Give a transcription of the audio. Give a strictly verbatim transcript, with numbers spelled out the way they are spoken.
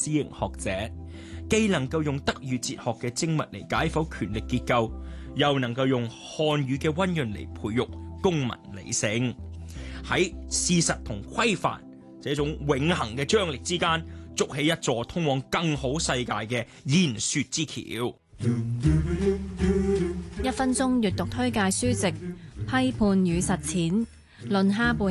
私營學者，既能夠用德語哲學嘅精密嚟解剖權力結構，又能夠用漢語嘅溫潤嚟培育公民理性，喺事實同規範這種永恆嘅張力之間，築起一座通往更好世界嘅言說之橋。 一分鐘閱讀推介書籍《批判與實踐》，論哈貝